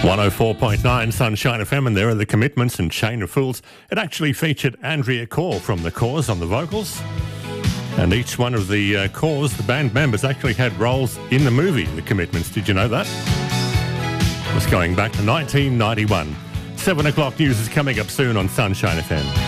104.9 Sunshine FM, and there are the Commitments and Chain of Fools. It actually featured Andrea Corr from The Corrs on the vocals. And each one of the Corrs, the band members, actually had roles in the movie The Commitments. Did you know that? It was going back to 1991. 7 o'clock news is coming up soon on Sunshine FM.